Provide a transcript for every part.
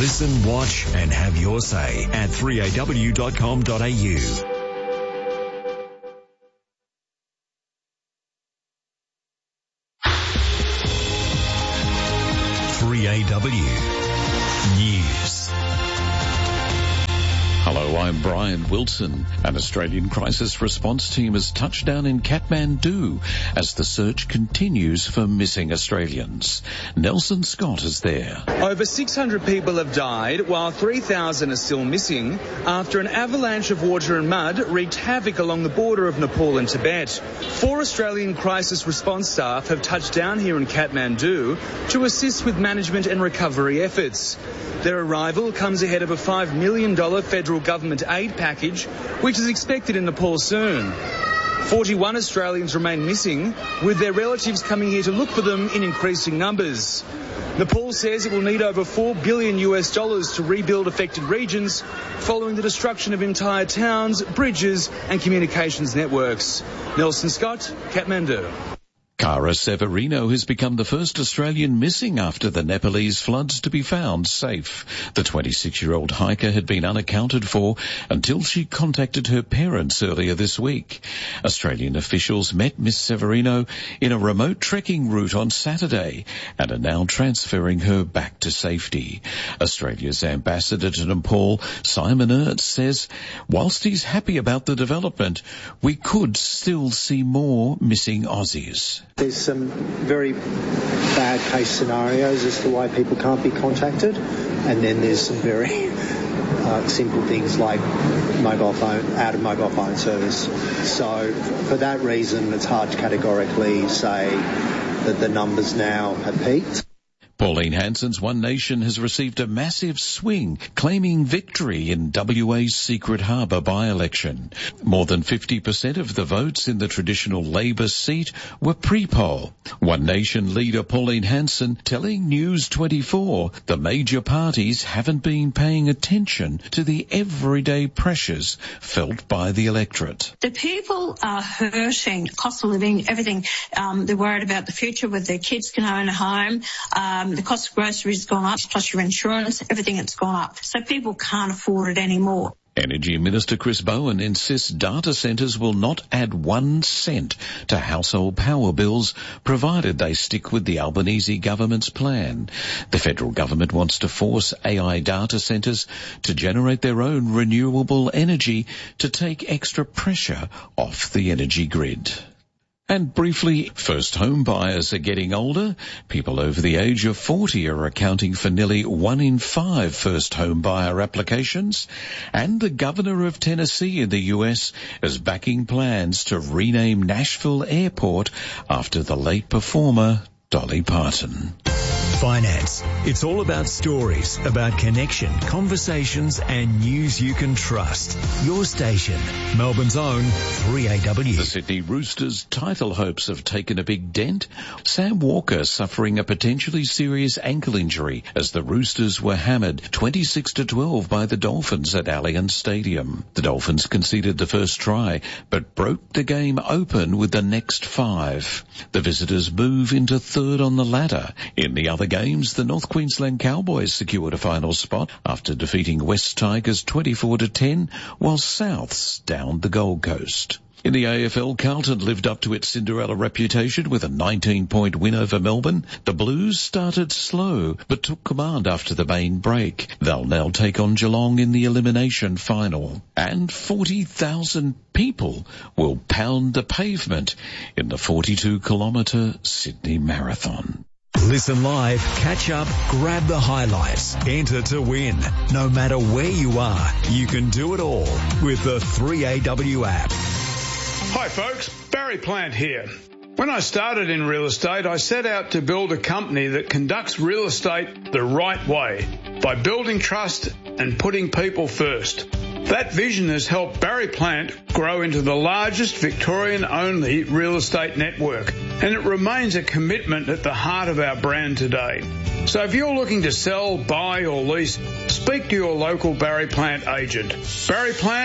Listen, watch and have your say at 3aw.com.au. 3AW News. Hello, I'm Brian Wilson. An Australian crisis response team has touched down in Kathmandu as the search continues for missing Australians. Nelson Scott is there. Over 600 people have died, while 3,000 are still missing after an avalanche of water and mud wreaked havoc along the border of Nepal and Tibet. 4 Australian crisis response staff have touched down here in Kathmandu to assist with management and recovery efforts. Their arrival comes ahead of a $5 million federal government aid package, which is expected in Nepal soon. 41 Australians remain missing, with their relatives coming here to look for them in increasing numbers. Nepal says it will need over $4 billion to rebuild affected regions following the destruction of entire towns, bridges and communications networks. Nelson Scott, Kathmandu. Cara Severino has become the first Australian missing after the Nepalese floods to be found safe. The 26-year-old hiker had been unaccounted for until she contacted her parents earlier this week. Australian officials met Miss Severino in a remote trekking route on Saturday and are now transferring her back to safety. Australia's ambassador to Nepal, Simon Ertz, says, whilst he's happy about the development, we could still see more missing Aussies. There's some very bad case scenarios as to why people can't be contacted, and then there's some very simple things like mobile phone service. So for that reason, it's hard to categorically say that the numbers now have peaked. Pauline Hanson's One Nation has received a massive swing, claiming victory in WA's Secret Harbour by-election. More than 50% of the votes in the traditional Labor seat were pre-poll. One Nation leader Pauline Hanson telling News 24 the major parties haven't been paying attention to the everyday pressures felt by the electorate. The people are hurting, cost of living, everything. They're worried about the future, whether their kids can own a home. The cost of groceries has gone up, plus your insurance, everything has gone up. So people can't afford it anymore. Energy Minister Chris Bowen insists data centres will not add 1 cent to household power bills, provided they stick with the Albanese government's plan. The federal government wants to force AI data centres to generate their own renewable energy to take extra pressure off the energy grid. And briefly, first home buyers are getting older. People over the age of 40 are accounting for nearly 1 in 5 first home buyer applications. And the governor of Tennessee in the US is backing plans to rename Nashville Airport after the late performer Dolly Parton. Finance. It's all about stories, about connection, conversations and news you can trust. Your station, Melbourne's own 3AW. The Sydney Roosters' title hopes have taken a big dent. Sam Walker suffering a potentially serious ankle injury as the Roosters were hammered 26-12 by the Dolphins at Allianz Stadium. The Dolphins conceded the first try but broke the game open with the next 5. The visitors move into third on the ladder. In the other games, the North Queensland Cowboys secured a final spot after defeating West Tigers 24-10, while Souths downed the Gold Coast. In the AFL, Carlton lived up to its Cinderella reputation with a 19-point win over Melbourne. The Blues started slow but took command after the main break. They'll now take on Geelong in the elimination final. And 40,000 people will pound the pavement in the 42-kilometre Sydney Marathon. Listen live, catch up, grab the highlights, enter to win. No matter where you are, you can do it all with the 3AW app. Hi folks, Barry Plant here. When I started in real estate, I set out to build a company that conducts real estate the right way by building trust and putting people first. That vision has helped Barry Plant grow into the largest Victorian-only real estate network, and it remains a commitment at the heart of our brand today. So if you're looking to sell, buy or lease, speak to your local Barry Plant agent. Barry Plant,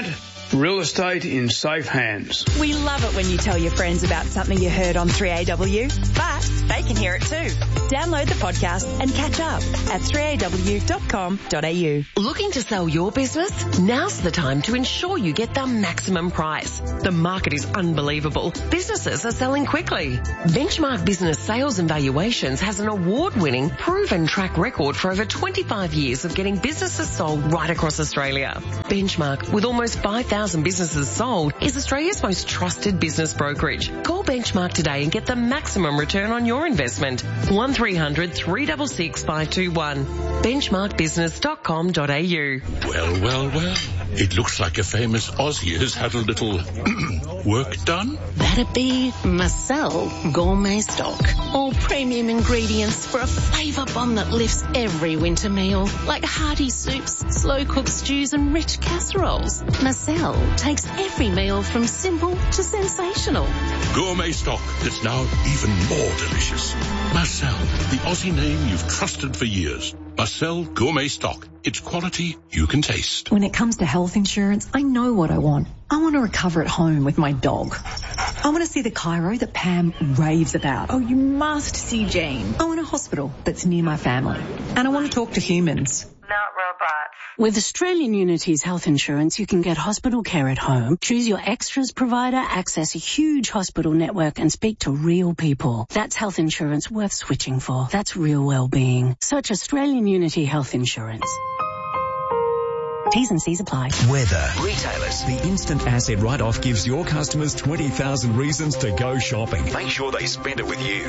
Real estate in safe hands. We love it when you tell your friends about something you heard on 3AW, but they can hear it too. Download the podcast and catch up at 3aw.com.au. Looking to sell your business? Now's the time to ensure you get the maximum price. The market is unbelievable. Businesses are selling quickly. Benchmark Business Sales and Valuations has an award-winning, proven track record for over 25 years of getting businesses sold right across Australia. Benchmark, with almost 5,000 businesses sold, is Australia's most trusted business brokerage. Call Benchmark today and get the maximum return on your investment. 1300 366 521. Benchmarkbusiness.com.au. Well. It looks like a famous Aussie has had a little work done. That'd be Marcel Gourmet Stock. All premium ingredients for a flavour bomb that lifts every winter meal, like hearty soups, slow-cooked stews and rich casseroles. Marcel takes every meal from simple to sensational. Gourmet stock that's now even more delicious. Marcel, the Aussie name you've trusted for years. Marcel Gourmet Stock. It's quality you can taste. When it comes to health insurance, I know what I want. I want to recover at home with my dog. I want to see the chiro that Pam raves about. Oh, you must see Jane. I want a hospital that's near my family. And I want to talk to humans. Not robots. With Australian Unity's health insurance, you can get hospital care at home, choose your extras provider, access a huge hospital network and speak to real people. That's health insurance worth switching for. That's real well-being. Search Australian Unity Health Insurance. T's and C's apply. Weather. Retailers. The instant asset write-off gives your customers 20,000 reasons to go shopping. Make sure they spend it with you.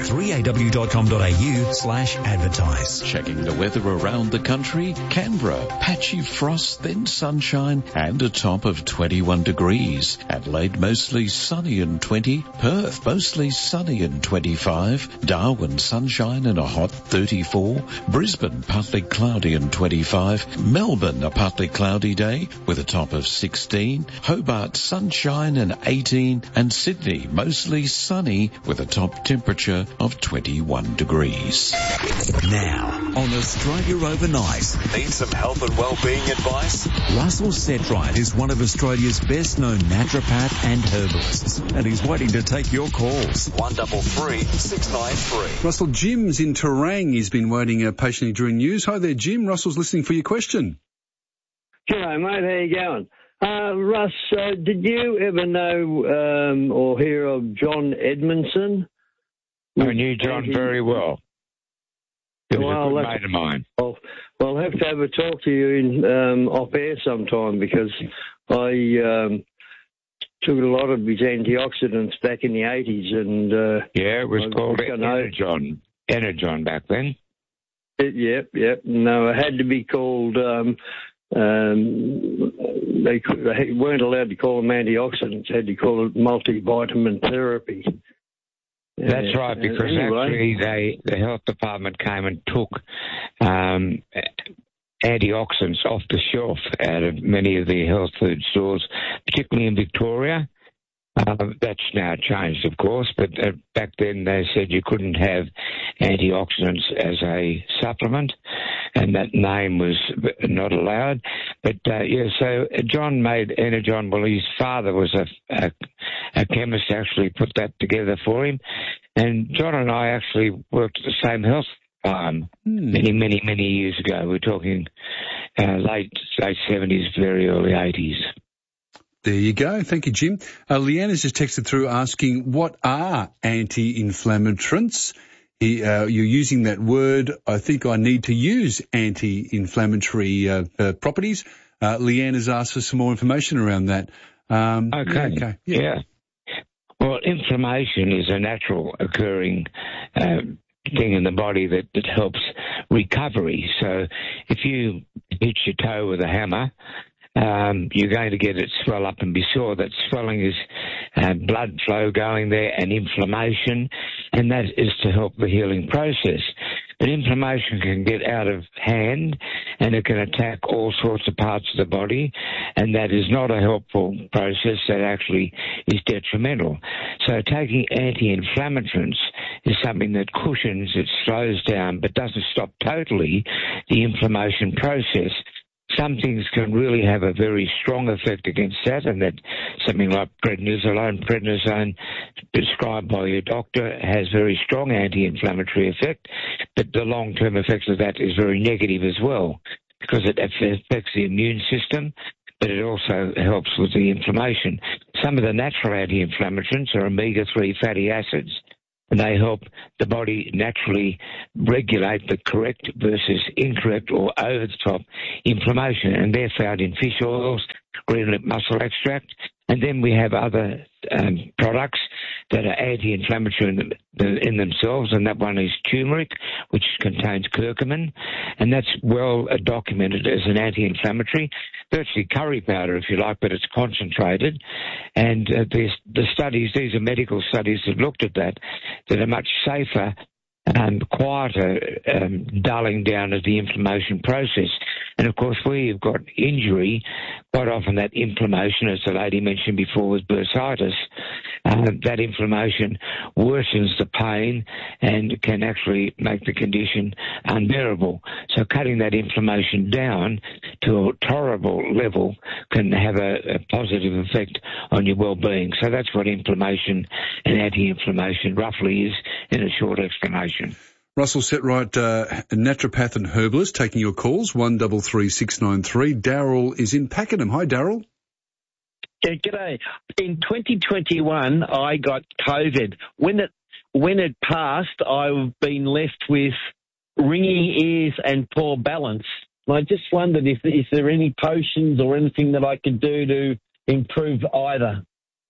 3aw.com.au/advertise. Checking the weather around the country. Canberra, patchy frost, then sunshine, and a top of 21 degrees. Adelaide, mostly sunny and 20. Perth, mostly sunny and 25. Darwin, sunshine and a hot 34. Brisbane, partly cloudy and 25. Melbourne, a partly cloudy day with a top of 16. Hobart, sunshine and 18. And Sydney, mostly sunny with a top temperature of 21 degrees. Now, on Australia Overnight. Need some health and well-being advice? Russell Setright is one of Australia's best-known naturopath and herbalists, and he's waiting to take your calls. 133 693. Russell, Jim's in Terang. He's been waiting patiently during news. Hi there, Jim. Russell's listening for your question. G'day, mate. How you going? Russ, did you ever know or hear of John Edmondson? I knew John very well. He was a good mate of mine. Well, I'll have to have a talk to you in off air sometime because I took a lot of his antioxidants back in the 80s. And yeah, it was called Energon back then. Yep. No, it had to be called... they weren't allowed to call them antioxidants. They had to call it multivitamin therapy. That's right, because actually the health department came and took antioxidants off the shelf out of many of the health food stores, particularly in Victoria. That's now changed, of course, but back then they said you couldn't have antioxidants as a supplement, and that name was not allowed. But, so John made Energon. Well, his father was a chemist, actually put that together for him. And John and I actually worked at the same health farm many years ago. We're talking late 70s, very early 80s. There you go. Thank you, Jim. Leanne has just texted through asking, what are anti-inflammatories? You're using that word. I think I need to use anti-inflammatory properties. Leanne has asked for some more information around that. Okay. Yeah. Well, inflammation is a natural occurring thing in the body that helps recovery. So if you hit your toe with a hammer, you're going to get it swell up and be sore. That swelling is blood flow going there and inflammation, and that is to help the healing process. But inflammation can get out of hand, and it can attack all sorts of parts of the body, and that is not a helpful process. That actually is detrimental. So taking anti-inflammatories is something that cushions, it slows down, but doesn't stop totally the inflammation process. some things can really have a very strong effect against that, and that something like prednisone prescribed by your doctor has very strong anti-inflammatory effect, but the long-term effects of that is very negative as well, because it affects the immune system, but it also helps with the inflammation. Some of the natural anti-inflammatories are omega-3 fatty acids, and they help the body naturally regulate the correct versus incorrect or over-the-top inflammation, and they're found in fish oils, green lip mussel extract, and then we have other products that are anti-inflammatory in themselves, and that one is turmeric, which contains curcumin, and that's well documented as an anti-inflammatory. Virtually curry powder, if you like, but it's concentrated. And the studies, these are medical studies that looked at that are much safer, quieter dulling down of the inflammation process. And of course, where you've got injury, quite often that inflammation, as the lady mentioned before with bursitis, that inflammation worsens the pain and can actually make the condition unbearable. So cutting that inflammation down to a tolerable level can have a positive effect on your well-being. So that's what inflammation and anti-inflammation roughly is in a short explanation. Russell Setright, naturopath and herbalist, taking your calls, 133693. Daryl is in Pakenham. Hi, Daryl. Yeah, g'day. In 2021, I got COVID. When it passed, I've been left with ringing ears and poor balance. And I just wondered if there any potions or anything that I could do to improve either.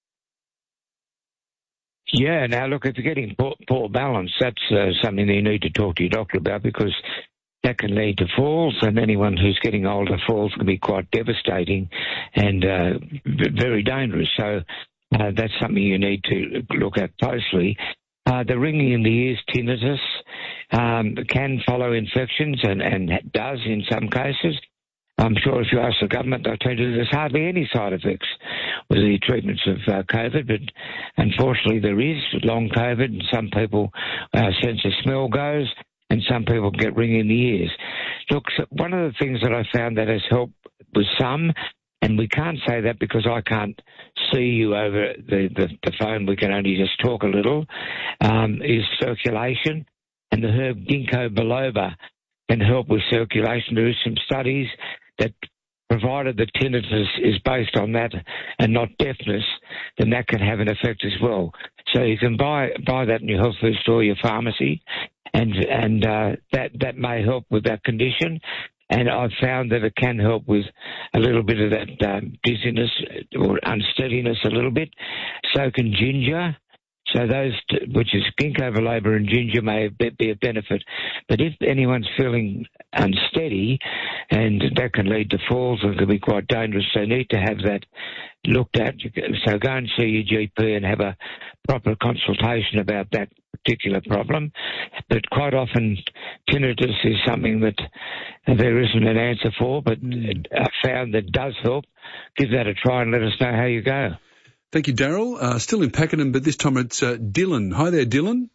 Yeah, now look, if you're getting poor balance, that's something that you need to talk to your doctor about, because that can lead to falls, and anyone who's getting older, falls can be quite devastating and very dangerous. So that's something you need to look at closely. The ringing in the ears, tinnitus, can follow infections and does in some cases. I'm sure if you ask the government, they'll tell you there's hardly any side effects with the treatments of COVID, but unfortunately there is long COVID, and some people sense of smell goes, and some people get ringing in the ears. Look, one of the things that I found that has helped with some, and we can't say that because I can't see you over the phone, we can only just talk a little, is circulation, and the herb ginkgo biloba can help with circulation. There is some studies that, provided the tinnitus is based on that and not deafness, then that can have an effect as well. So you can buy that in your health food store, your pharmacy, and that may help with that condition. And I've found that it can help with a little bit of that dizziness or unsteadiness a little bit. So can ginger. So those, which is ginkgo biloba and ginger, may be a benefit. But if anyone's feeling unsteady, and that can lead to falls and can be quite dangerous, they need to have that looked at. So go and see your GP and have a proper consultation about that particular problem. But quite often tinnitus is something that there isn't an answer for, but I found that does help. Give that a try and let us know how you go. Thank you, Daryl. Still in Pakenham, but this time it's Dylan. Hi there, Dylan.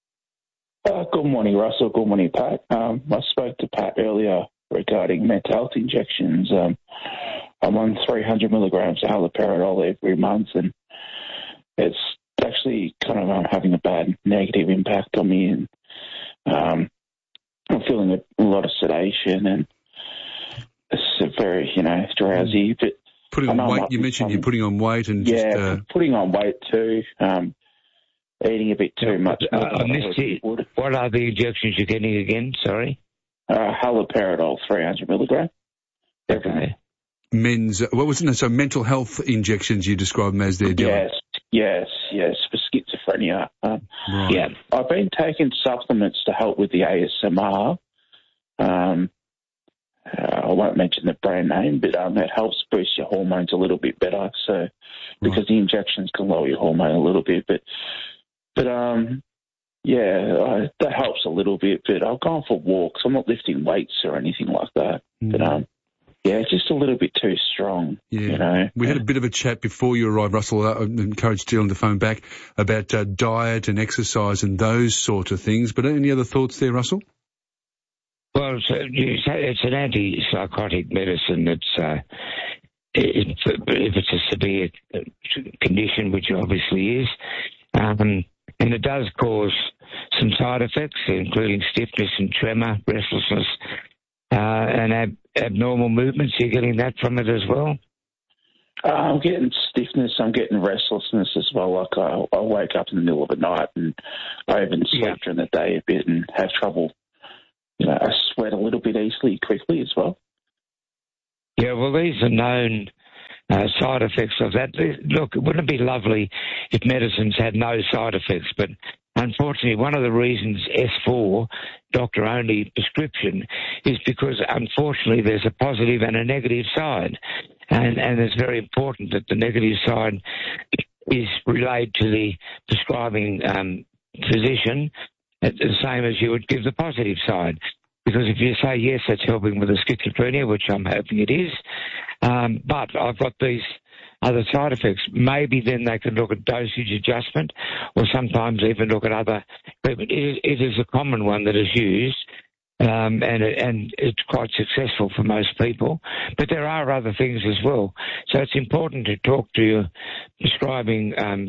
Good morning, Russell. Good morning, Pat. I spoke to Pat earlier regarding mental health injections. I'm on 300 milligrams of haloperidol every month, and it's actually kind of having a bad negative impact on me, and I'm feeling a lot of sedation, and it's very, drowsy, but putting on weight. You mentioned you're putting on weight and putting on weight too. Eating a bit too much. I missed it. What are the injections you're getting again? Sorry. Haloperidol, 300 milligrams. Okay. Men's. What was it? So mental health injections you described them as there. Yes, for schizophrenia. Right. Yeah, I've been taking supplements to help with the ASMR. I won't mention the brand name, but that helps boost your hormones a little bit better. So, because the injections can lower your hormone a little bit, but that helps a little bit. But I've gone for walks. I'm not lifting weights or anything like that. But it's just a little bit too strong. Yeah. We had a bit of a chat before you arrived, Russell. I encouraged Dylan to phone back about diet and exercise and those sort of things. But any other thoughts there, Russell? Well, it's an antipsychotic medicine that's, if it's a severe condition, which it obviously is, and it does cause some side effects, including stiffness and tremor, restlessness, and abnormal movements. You're getting that from it as well? I'm getting stiffness. I'm getting restlessness as well. Like I wake up in the middle of the night and I even sleep during the day a bit and have trouble. I sweat a little bit easily, quickly as well. Yeah, well, these are known side effects of that. Look, wouldn't it be lovely if medicines had no side effects? But unfortunately, one of the reasons S4, doctor-only prescription, is because, unfortunately, there's a positive and a negative side. And it's very important that the negative side is relayed to the prescribing physician, the same as you would give the positive side. Because if you say, yes, that's helping with the schizophrenia, which I'm hoping it is, but I've got these other side effects, maybe then they can look at dosage adjustment or sometimes even look at other treatment. It is a common one that is used, and it's quite successful for most people. But there are other things as well. So it's important to talk to your prescribing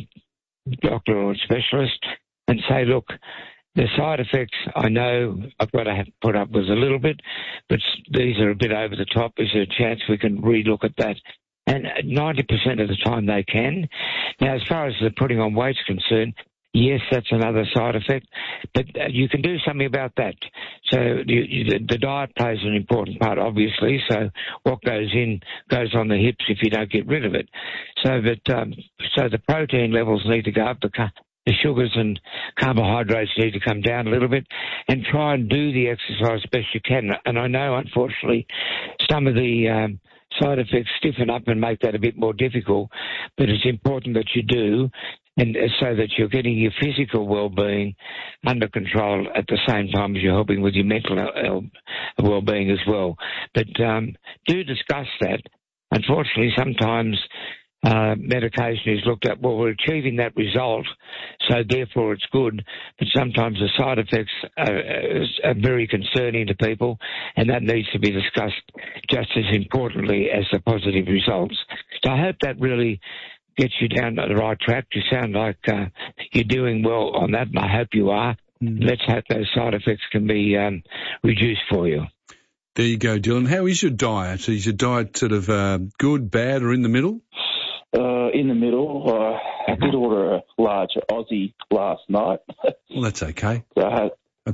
doctor or specialist and say, look, the side effects, I know I've got to put up with a little bit, but these are a bit over the top. Is there a chance we can relook at that? And 90% of the time they can. Now, as far as the putting on weight's concerned, yes, that's another side effect, but you can do something about that. So the diet plays an important part, obviously. So what goes in goes on the hips if you don't get rid of it. So the protein levels need to go up. The sugars and carbohydrates need to come down a little bit, and try and do the exercise best you can. And I know, unfortunately, some of the side effects stiffen up and make that a bit more difficult, but it's important that you do, and so that you're getting your physical well-being under control at the same time as you're helping with your mental well-being as well. But do discuss that. Unfortunately, sometimes medication is looked at, well, we're achieving that result, so therefore it's good, but sometimes the side effects are very concerning to people, and that needs to be discussed just as importantly as the positive results. So I hope that really gets you down the right track. You sound like you're doing well on that, and I hope you are. Let's hope those side effects can be reduced for you. There you go, Dylan. How is your diet? Is your diet sort of good, bad, or in the middle? In the middle. I did order a large Aussie last night. Well, that's okay. So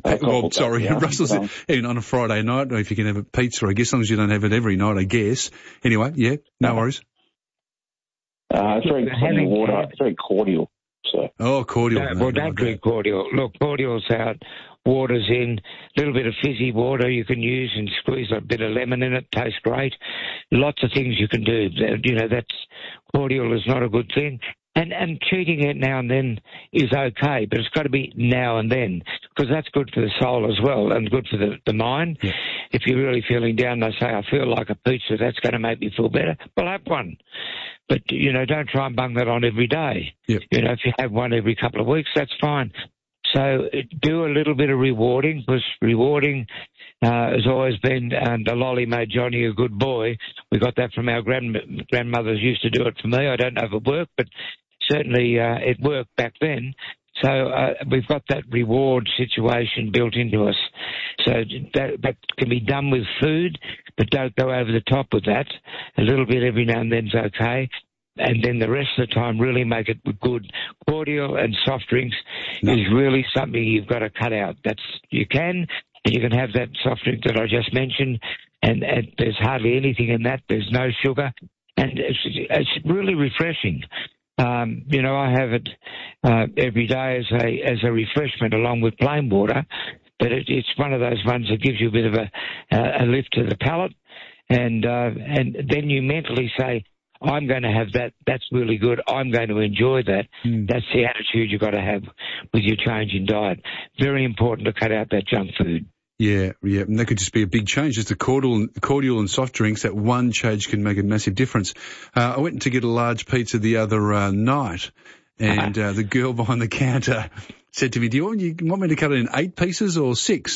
Russell said, even on a Friday night, or if you can have a pizza, I guess, as long as you don't have it every night, I guess. Anyway, yeah, no worries. It's very clean water. It's very cordial. So. Oh, cordial. No, well, don't drink cordial. Look, cordial's out, water's in, a little bit of fizzy water you can use and squeeze a bit of lemon in it, tastes great. Lots of things you can do. That's cordial is not a good thing. And cheating it now and then is okay, but it's got to be now and then, because that's good for the soul as well and good for the mind. Yeah. If you're really feeling down, they say, I feel like a pizza, that's going to make me feel better. Well, have one. But, don't try and bung that on every day. Yep. If you have one every couple of weeks, that's fine. So do a little bit of rewarding, because rewarding has always been, and the lolly made Johnny a good boy. We got that from our grandmothers used to do it for me. I don't know if it worked, but certainly it worked back then. So we've got that reward situation built into us. So that can be done with food, but don't go over the top with that. A little bit every now and then's okay. And then the rest of the time really make it good. Cordial and soft drinks is really something you've got to cut out. You can have that soft drink that I just mentioned, and there's hardly anything in that. There's no sugar, and it's really refreshing. I have it every day as a refreshment along with plain water, but it's one of those ones that gives you a bit of a lift to the palate, and then you mentally say, I'm going to have that. That's really good. I'm going to enjoy that. That's the attitude you've got to have with your change in diet. Very important to cut out that junk food. Yeah, and that could just be a big change. Just the cordial and soft drinks, that one change can make a massive difference. I went to get a large pizza the other night, and the girl behind the counter said to me, do you want me to cut it in 8 pieces or 6?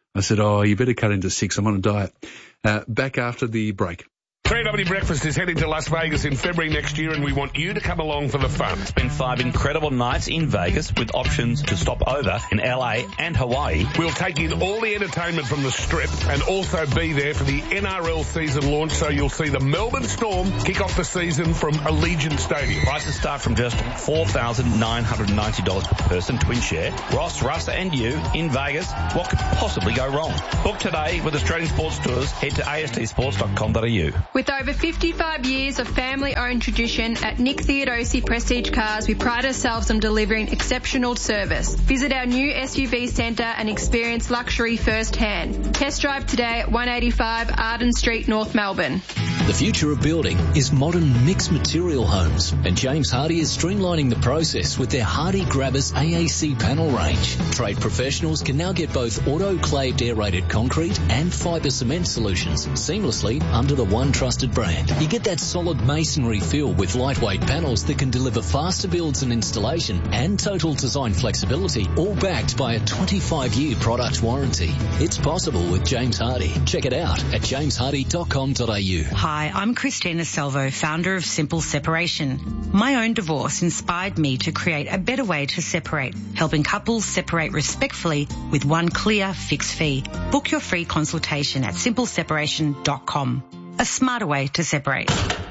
I said, oh, you better cut into 6. I'm on a diet. Back after the break. 3AW Breakfast is heading to Las Vegas in February next year, and we want you to come along for the fun. Spend 5 incredible nights in Vegas with options to stop over in LA and Hawaii. We'll take in all the entertainment from the Strip and also be there for the NRL season launch, so you'll see the Melbourne Storm kick off the season from Allegiant Stadium. Prices start from just $4,990 per person, twin share. Ross, Russ and you in Vegas. What could possibly go wrong? Book today with Australian Sports Tours. Head to astsports.com.au. With over 55 years of family-owned tradition at Nick Theodosi Prestige Cars, we pride ourselves on delivering exceptional service. Visit our new SUV centre and experience luxury firsthand. Test drive today at 185 Arden Street, North Melbourne. The future of building is modern mixed material homes, and James Hardie is streamlining the process with their Hardie Grabbers AAC panel range. Trade professionals can now get both autoclaved aerated concrete and fibre cement solutions seamlessly under the one trusted brand. You get that solid masonry feel with lightweight panels that can deliver faster builds and installation and total design flexibility, all backed by a 25-year product warranty. It's possible with James Hardie. Check it out at jameshardie.com.au. Hi, I'm Christina Salvo, founder of Simple Separation. My own divorce inspired me to create a better way to separate, helping couples separate respectfully with one clear fixed fee. Book your free consultation at simpleseparation.com. A smarter way to separate.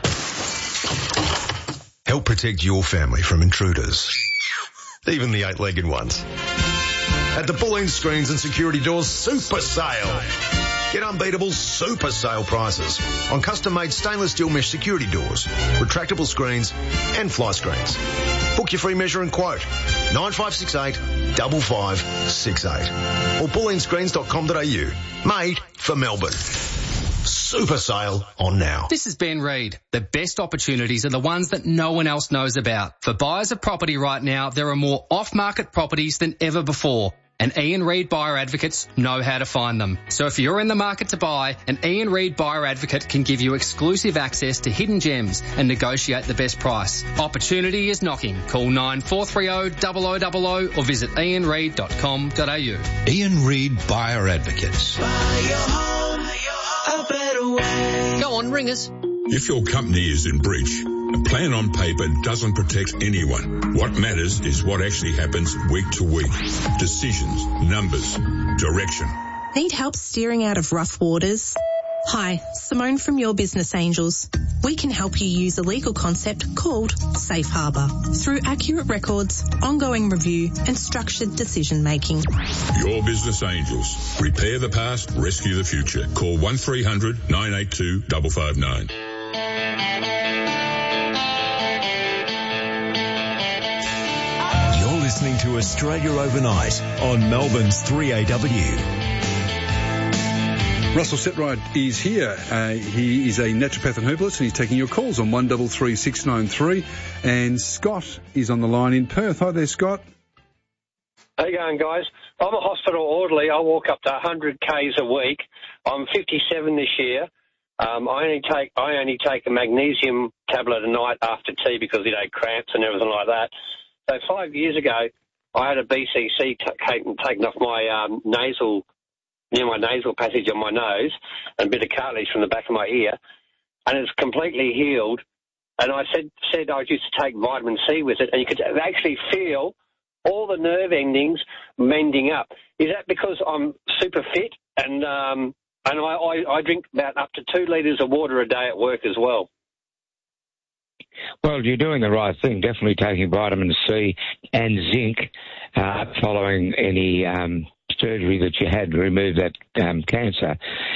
Help protect your family from intruders, even the 8-legged ones. At the Bulleen Screens and Security Doors Super Sale. Get unbeatable super sale prices on custom-made stainless steel mesh security doors, retractable screens and fly screens. Book your free measure and quote 9568 5568 or bulleenscreens.com.au. Made for Melbourne. Super sale on now. This is Ben Reid. The best opportunities are the ones that no one else knows about. For buyers of property right now, there are more off-market properties than ever before. And Ian Reid Buyer Advocates know how to find them. So if you're in the market to buy, an Ian Reid Buyer Advocate can give you exclusive access to hidden gems and negotiate the best price. Opportunity is knocking. Call 9430 0000 or visit ianreid.com.au. Ian Reid Buyer Advocates. Buy your home a better way. Go on, ring us. If your company is in breach, a plan on paper doesn't protect anyone. What matters is what actually happens week to week. Decisions, numbers, direction. Need help steering out of rough waters? Hi, Simone from Your Business Angels. We can help you use a legal concept called Safe Harbour through accurate records, ongoing review and structured decision making. Your Business Angels. Repair the past, rescue the future. Call 1300 982 559. Listening to Australia Overnight on Melbourne's 3AW. Russell Setright is here. He is a naturopath and herbalist, and he's taking your calls on 133693. And Scott is on the line in Perth. Hi there, Scott. How you going, guys? I'm a hospital orderly. I walk up to 100 Ks a week. I'm 57 this year. I only take a magnesium tablet a night after tea because cramps and everything like that. So 5 years ago, I had a BCC taken off my near my nasal passage on my nose, and a bit of cartilage from the back of my ear, and it's completely healed. And I said I used to take vitamin C with it, and you could actually feel all the nerve endings mending up. Is that because I'm super fit and I drink about up to 2 litres of water a day at work as well? Well, you're doing the right thing, definitely taking vitamin C and zinc following any surgery that you had to remove that cancer.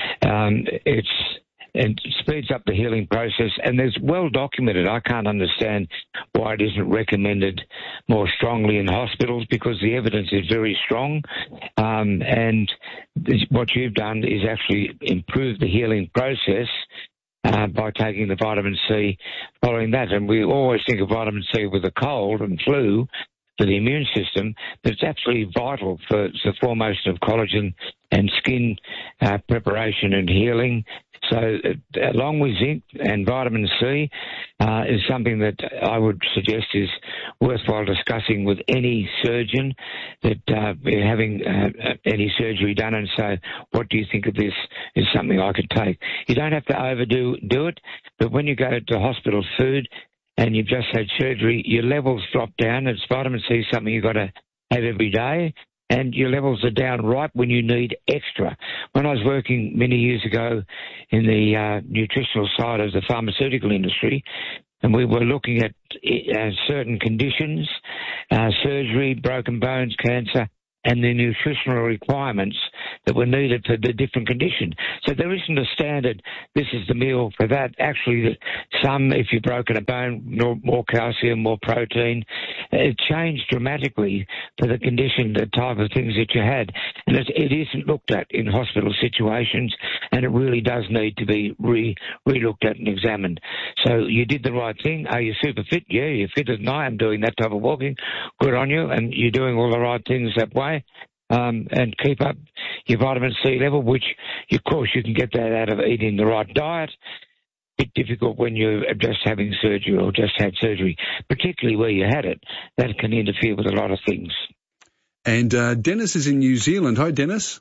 It speeds up the healing process, and there's well documented. I can't understand why it isn't recommended more strongly in hospitals, because the evidence is very strong. And what you've done is actually improve the healing process by taking the vitamin C following that. And we always think of vitamin C with a cold and flu for the immune system, but it's absolutely vital for the formation of collagen and skin preparation and healing. So along with zinc and vitamin C is something that I would suggest is worthwhile discussing with any surgeon that we're having any surgery done and say, what do you think of this? Is something I could take. You don't have to overdo it, but when you go to hospital food and you've just had surgery, your levels drop down. It's vitamin C is something you've got to have every day, and your levels are down right when you need extra. When I was working many years ago in the nutritional side of the pharmaceutical industry, and we were looking at certain conditions, surgery, broken bones, cancer, and the nutritional requirements that were needed for the different condition. So there isn't a standard, this is the meal for that. Actually, some, if you've broken a bone, more calcium, more protein. It changed dramatically for the condition, the type of things that you had. And it isn't looked at in hospital situations, and it really does need to be re-looked at and examined. So you did the right thing. Are you super fit? Yeah, you're fitter than I am doing that type of walking. Good on you, and you're doing all the right things that way. And keep up your vitamin C level, which, of course, you can get that out of eating the right diet. Bit difficult when you're just having surgery or just had surgery, particularly where you had it. That can interfere with a lot of things. And Dennis is in New Zealand. Hi, Dennis.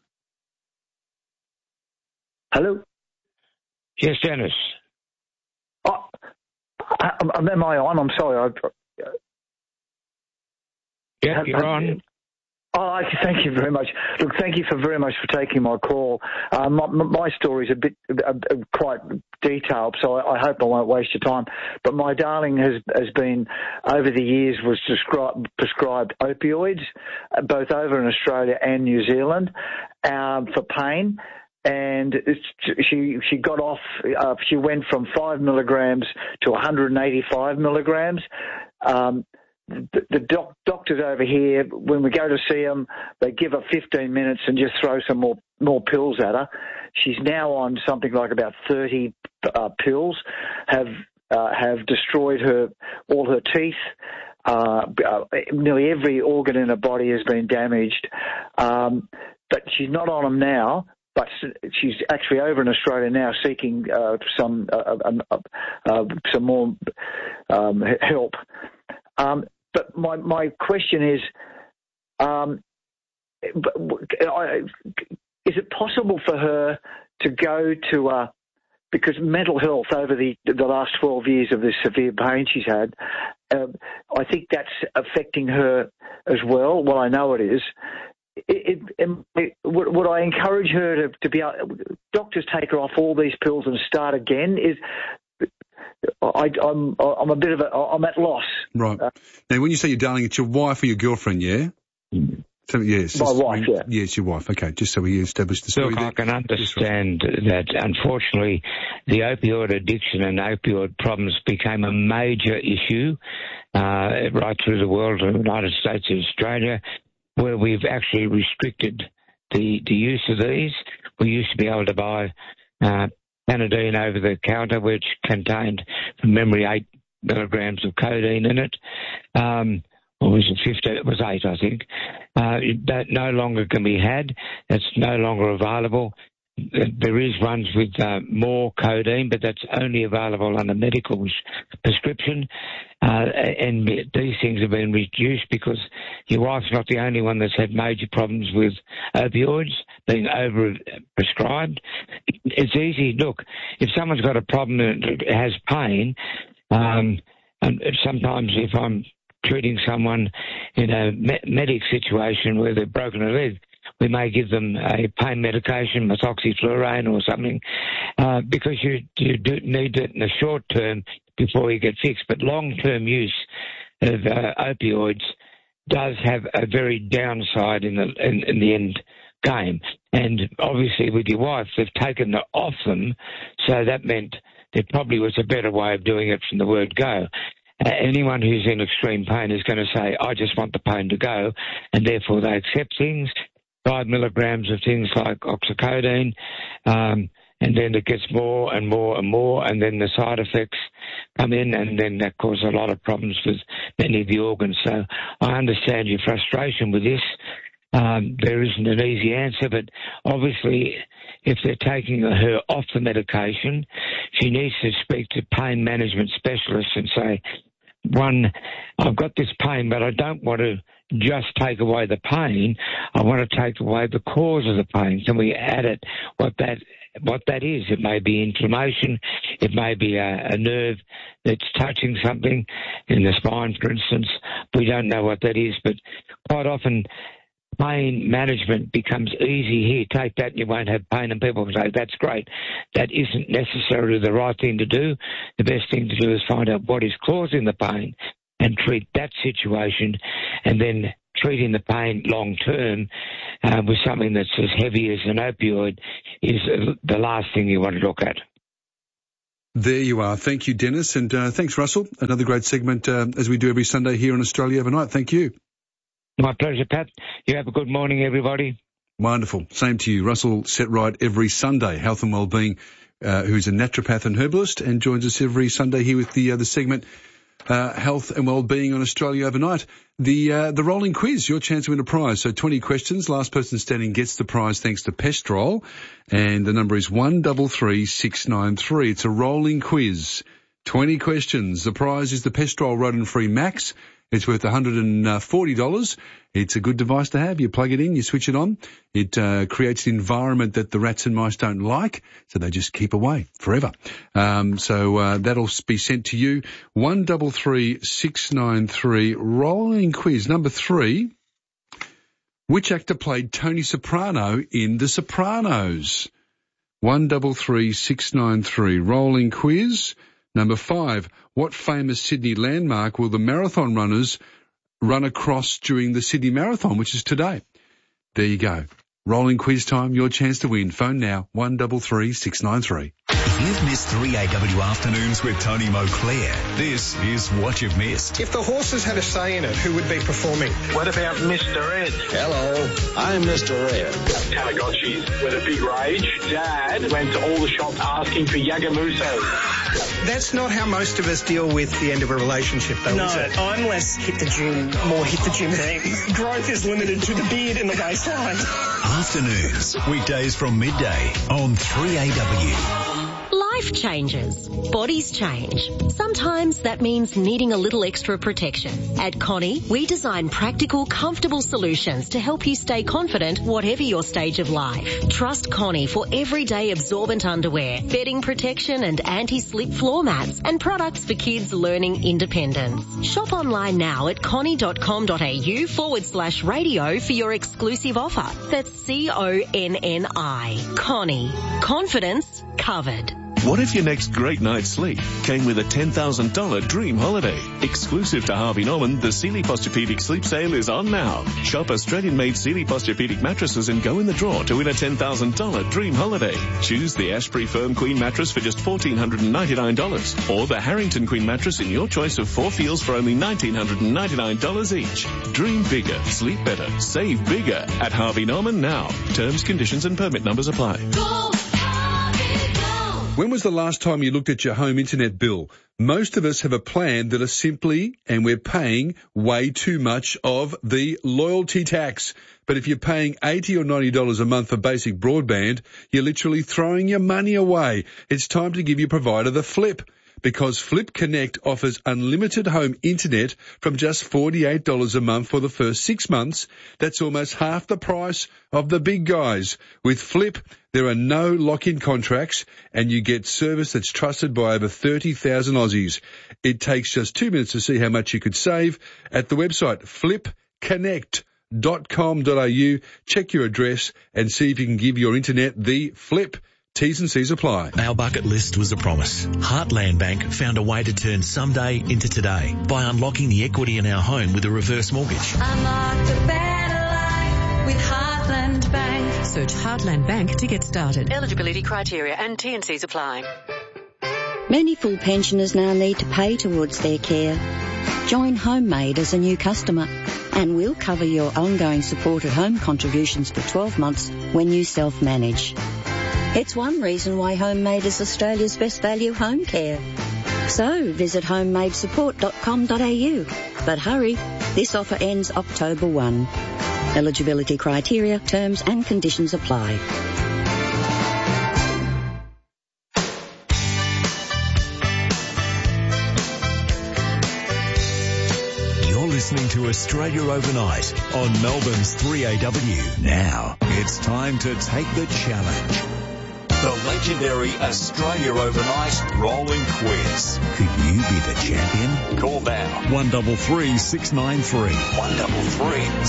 Hello? Yes, Dennis. Am I on? I'm sorry. Yeah, you're on. Oh, thank you very much. Look, thank you very much for taking my call. My story is quite detailed, so I hope I won't waste your time. But my darling has been, over the years, was prescribed opioids, both over in Australia and New Zealand, for pain. And she got off. She went from 5 milligrams to 185 milligrams. The doctors over here, when we go to see them, they give her 15 minutes and just throw some more pills at her. She's now on something like about 30 pills, have destroyed all her teeth. Nearly every organ in her body has been damaged. But she's not on them now. But she's actually over in Australia now seeking some more help. But my question is it possible for her to go to because mental health over the last 12 years of this severe pain she's had, I think that's affecting her as well. Well, I know it is. Would I encourage her to be able, doctors take her off all these pills and start again? I'm a bit of I'm at loss. Right. Now, when you say your darling, it's your wife or your girlfriend, yeah? So, yes. My wife, yeah. Yes, your wife. Okay, just so we established the story. Look, I can understand that, unfortunately, the opioid addiction and opioid problems became a major issue right through the world, the United States and Australia, where we've actually restricted the use of these. We used to be able to buy Panadeine over the counter, which contained, from memory, 8 milligrams of codeine in it. Or was it 15? It was 8, I think. That no longer can be had. It's no longer available. There is ones with more codeine, but that's only available under medical prescription. And these things have been reduced because your wife's not the only one that's had major problems with opioids being over-prescribed. It's easy. Look, if someone's got a problem and has pain, and sometimes if I'm treating someone in a medic situation where they've broken a leg, we may give them a pain medication, methoxyflurane or something, because you do need it in the short term before you get fixed. But long-term use of opioids does have a very downside in the end game. And obviously with your wife, they've taken off them, so that meant there probably was a better way of doing it from the word go. Anyone who's in extreme pain is going to say, I just want the pain to go, and therefore they accept things. 5 milligrams of things like oxycodone, and then it gets more and more and more, and then the side effects come in, and then that causes a lot of problems with many of the organs. So I understand your frustration with this, There isn't an easy answer, but obviously if they're taking her off the medication, she needs to speak to pain management specialists and say, one, I've got this pain, but I don't want to just take away the pain. I want to take away the cause of the pain. Can we add it, what that is? It may be inflammation. It may be a nerve that's touching something in the spine, for instance. We don't know what that is, but quite often pain management becomes easy. Here, take that and you won't have pain. And people say, that's great. That isn't necessarily the right thing to do. The best thing to do is find out what is causing the pain and treat that situation, and then treating the pain long term with something that's as heavy as an opioid is the last thing you want to look at. There you are. Thank you, Dennis. And thanks, Russell. Another great segment as we do every Sunday here on Australia Overnight. Thank you. My pleasure, Pat. You have a good morning, everybody. Wonderful. Same to you. Russell Setright every Sunday, Health and Wellbeing, who's a naturopath and herbalist, and joins us every Sunday here with the segment Health and Wellbeing on Australia Overnight. The rolling quiz, your chance to win a prize. So 20 questions. Last person standing gets the prize thanks to Pestrol. And the number is 133693. It's a rolling quiz. 20 questions. The prize is the Pestrol Rodent-Free Max. It's worth $140. It's a good device to have. You plug it in, you switch it on. It creates an environment that the rats and mice don't like, so they just keep away forever. So that'll be sent to you. 133693, rolling quiz. Number 3, which actor played Tony Soprano in The Sopranos? 133693, rolling quiz. Number 5, what famous Sydney landmark will the marathon runners run across during the Sydney Marathon, which is today? There you go. Rolling quiz time, your chance to win. Phone now, 133693. If you've missed 3AW Afternoons with Tony Moclair, this is what you've missed. If the horses had a say in it, who would be performing? What about Mr. Ed? Hello, I'm Mr. Ed. Tamagotchis with a big rage. Dad went to all the shops asking for Yagamuso. That's not how most of us deal with the end of a relationship, though, no, is it? I'm less hit the gym, more hit the gym team. Growth is limited to the beard and the waistline. Afternoons, weekdays from midday on 3AW. Life changes. Bodies change. Sometimes that means needing a little extra protection. At Connie, we design practical, comfortable solutions to help you stay confident whatever your stage of life. Trust Connie for everyday absorbent underwear, bedding protection and anti-slip floor mats, and products for kids learning independence. Shop online now at connie.com.au/radio for your exclusive offer. That's CONNI. Connie. Confidence covered. What if your next great night's sleep came with a $10,000 dream holiday? Exclusive to Harvey Norman, the Sealy Posturepedic Sleep Sale is on now. Shop Australian-made Sealy Posturepedic mattresses and go in the draw to win a $10,000 dream holiday. Choose the Ashbury Firm Queen mattress for just $1,499 or the Harrington Queen mattress in your choice of 4 feels for only $1,999 each. Dream bigger, sleep better, save bigger at Harvey Norman now. Terms, conditions and permit numbers apply. When was the last time you looked at your home internet bill? Most of us have a plan that is simply, and we're paying way too much of the loyalty tax. But if you're paying $80 or $90 a month for basic broadband, you're literally throwing your money away. It's time to give your provider the flip. Because Flip Connect offers unlimited home internet from just $48 a month for the first 6 months. That's almost half the price of the big guys. With Flip, there are no lock-in contracts and you get service that's trusted by over 30,000 Aussies. It takes just 2 minutes to see how much you could save at the website flipconnect.com.au. Check your address and see if you can give your internet the flip. T's and C's apply. Our bucket list was a promise. Heartland Bank found a way to turn someday into today by unlocking the equity in our home with a reverse mortgage. Unlock the better life with Heartland Bank. Search Heartland Bank to get started. Eligibility criteria and T&Cs apply. Many full pensioners now need to pay towards their care. Join Homemade as a new customer and we'll cover your ongoing support at home contributions for 12 months when you self-manage. It's one reason why Homemade is Australia's best value home care. So visit homemadesupport.com.au. But hurry, this offer ends October 1. Eligibility criteria, terms and conditions apply. Listening to Australia Overnight on Melbourne's 3AW. Now, it's time to take the challenge. The legendary Australia Overnight Rolling Quiz. Could you be the champion? Call now. 133 693. 133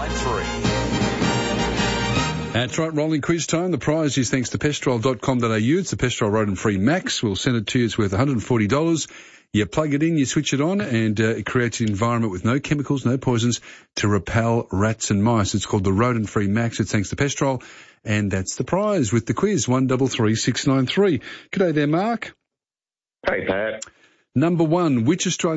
693. That's right, rolling quiz time. The prize is thanks to pestrol.com.au. It's the Pestrol Rodent Free Max. We'll send it to you. It's worth $140. You plug it in, you switch it on, and it creates an environment with no chemicals, no poisons to repel rats and mice. It's called the Rodent Free Max. It's thanks to Pestrol, and that's the prize with the quiz, 133 693. G'day there, Mark. Hey, Pat. Number one, which Australian